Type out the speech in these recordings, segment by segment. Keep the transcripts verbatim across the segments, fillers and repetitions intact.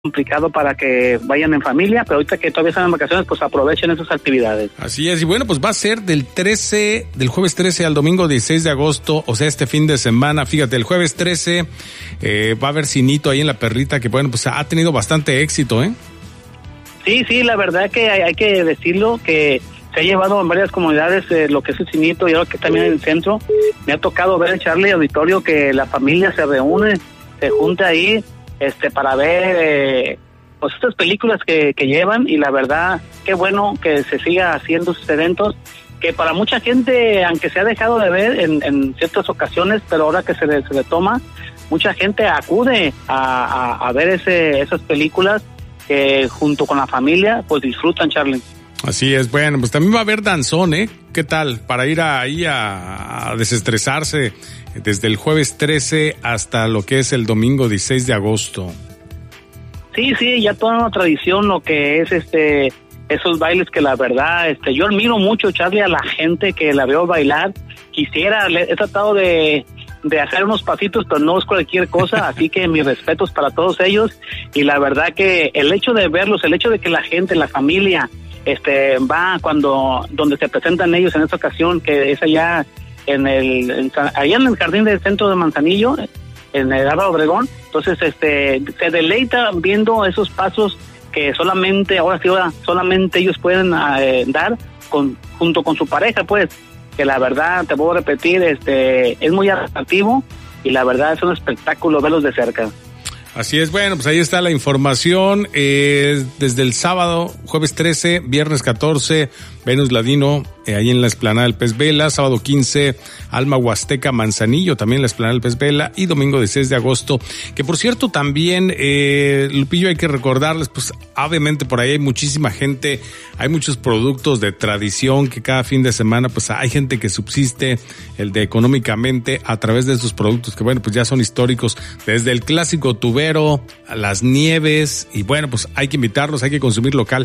complicado para que vayan en familia, pero ahorita que todavía están en vacaciones, pues aprovechen esas actividades. Así es, y bueno, pues va a ser del trece, del jueves trece al domingo dieciséis de agosto, o sea, este fin de semana. Fíjate, el jueves trece eh, va a haber cinito ahí en La Perlita, que bueno, pues ha tenido bastante éxito, ¿eh? Sí, sí, la verdad que hay, hay que decirlo, que se ha llevado en varias comunidades eh, lo que es el cinito, y ahora que también en el centro, me ha tocado ver en Charlie Auditorio que la familia se reúne, se junta ahí, este para ver eh, pues estas películas que, que llevan, y la verdad qué bueno que se siga haciendo estos eventos que para mucha gente, aunque se ha dejado de ver en, en ciertas ocasiones, pero ahora que se le, se le toma, mucha gente acude a, a, a ver ese, esas películas que junto con la familia pues disfrutan, Charlie. Así es, bueno, pues también va a haber danzón, ¿eh? ¿Qué tal? Para ir ahí a, a desestresarse desde el jueves trece hasta lo que es el domingo dieciséis de agosto. Sí, sí, ya toda una tradición lo que es este esos bailes que la verdad, este yo admiro mucho, Charlie, a la gente que la veo bailar. Quisiera, he tratado de, de hacer unos pasitos, pero no es cualquier cosa, así que mis respetos para todos ellos, y la verdad que el hecho de verlos, el hecho de que la gente, la familia, este va cuando donde se presentan ellos en esta ocasión, que es allá en el en, allá en el jardín del centro de Manzanillo, en el Álvaro Obregón. Entonces este se deleita viendo esos pasos que solamente ahora sí ahora solamente ellos pueden eh, dar con junto con su pareja, pues que la verdad te puedo repetir, este es muy atractivo, y la verdad es un espectáculo verlos de cerca. Así es, bueno, pues ahí está la información, eh, desde el sábado, jueves trece, viernes catorce, Venus Ladino, eh, ahí en la explanada del Pez Vela, sábado quince, Alma Huasteca Manzanillo, también en la explanada del Pez Vela, y domingo dieciséis de agosto, que por cierto también, eh, Lupillo, hay que recordarles, pues obviamente por ahí hay muchísima gente, hay muchos productos de tradición que cada fin de semana, pues hay gente que subsiste el de económicamente a través de estos productos que bueno, pues ya son históricos, desde el clásico tubero, a las nieves, y bueno, pues hay que invitarlos, hay que consumir local.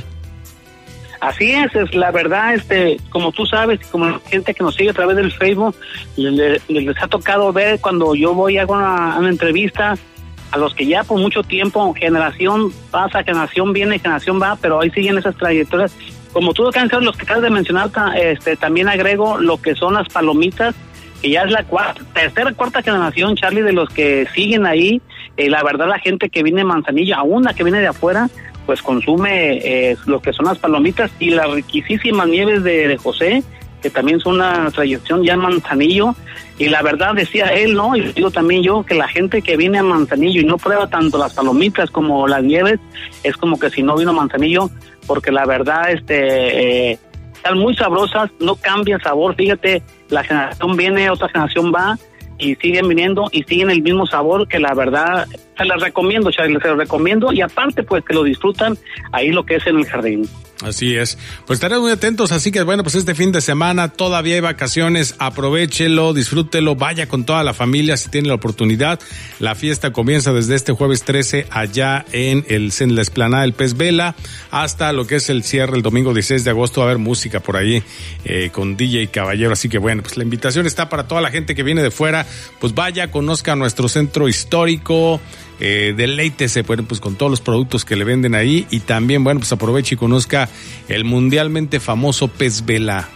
Así es, es la verdad, este, como tú sabes, como la gente que nos sigue a través del Facebook, les, les ha tocado ver cuando yo voy a hago una, una entrevista a los que ya por mucho tiempo, generación pasa, generación viene, generación va, pero ahí siguen esas trayectorias. Como tú alcanzas, los que acabas de mencionar, este, también agrego lo que son las palomitas, que ya es la cuarta, tercera, cuarta generación, Charlie, de los que siguen ahí. Eh, la verdad, la gente que viene de Manzanillo, aún la que viene de afuera, pues consume eh, lo que son las palomitas y las riquísimas nieves de, de José, que también son una tradición ya en Manzanillo. Y la verdad, decía él, ¿no? Y digo también yo, que la gente que viene a Manzanillo y no prueba tanto las palomitas como las nieves, es como que si no vino a Manzanillo, porque la verdad, este, eh, están muy sabrosas, no cambia el sabor. Fíjate, la generación viene, otra generación va, y siguen viniendo y siguen el mismo sabor, que la verdad se las recomiendo, Charlie, se las recomiendo, y aparte pues que lo disfrutan ahí lo que es en el jardín. Así es, pues estaremos muy atentos, así que bueno, pues este fin de semana todavía hay vacaciones, aprovéchelo, disfrútelo, vaya con toda la familia si tiene la oportunidad. La fiesta comienza desde este jueves trece allá en, el, en la explanada del Pez Vela hasta lo que es el cierre el domingo dieciséis de agosto. Va a haber música por ahí eh, con D J Caballero, así que bueno, pues la invitación está para toda la gente que viene de fuera, pues vaya, conozca nuestro centro histórico, Eh, deleítese bueno, pues con todos los productos que le venden ahí, y también bueno, pues aproveche y conozca el mundialmente famoso Pez Vela.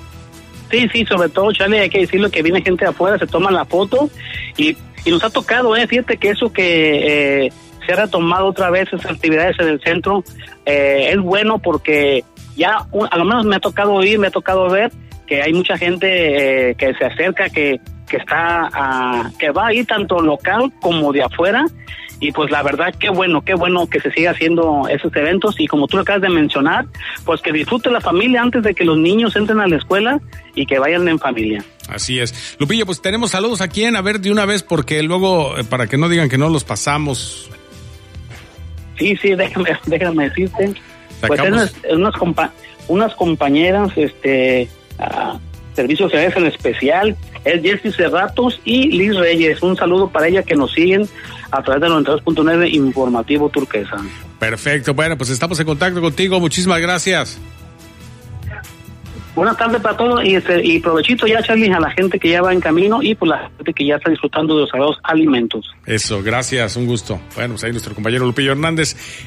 Sí, sí, sobre todo, Charlie, hay que decirlo, que viene gente de afuera, se toman la foto, y, y nos ha tocado, eh, fíjate que eso que eh, se ha retomado otra vez esas actividades en el centro, eh, es bueno porque ya, un, a lo menos me ha tocado oír, me ha tocado ver que hay mucha gente eh, que se acerca, que que está uh, que va ahí tanto local como de afuera, y pues la verdad qué bueno, qué bueno que se siga haciendo esos eventos, y como tú acabas de mencionar, pues que disfrute la familia antes de que los niños entren a la escuela y que vayan en familia. Así es. Lupillo, pues tenemos saludos aquí en, a ver de una vez, porque luego, eh, para que no digan que no los pasamos. Sí, sí, déjame, déjame decirte. Pues unas, unas, compa- unas compañeras, este, uh, servicios generales en especial, es Jessy Cerratos y Liz Reyes. Un saludo para ella que nos siguen a través de noventa y dos punto nueve Informativo Turquesa. Perfecto, bueno, pues estamos en contacto contigo, muchísimas gracias. Buenas tardes para todos y, este, y provechito ya, Charlie, a la gente que ya va en camino y por la gente que ya está disfrutando de los sagrados alimentos. Eso, gracias, un gusto. Bueno, pues ahí nuestro compañero Lupillo Hernández.